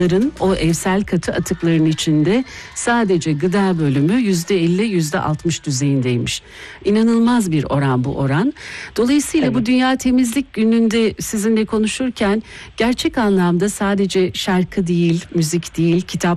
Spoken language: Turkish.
o evsel katı atıkların içinde sadece gıda bölümü %50, %60 düzeyindeymiş. İnanılmaz bir oran bu oran. Dolayısıyla Evet. bu Dünya Temizlik Günü'nde sizinle konuşurken gerçek anlamda sadece şarkı değil, müzik değil, kitap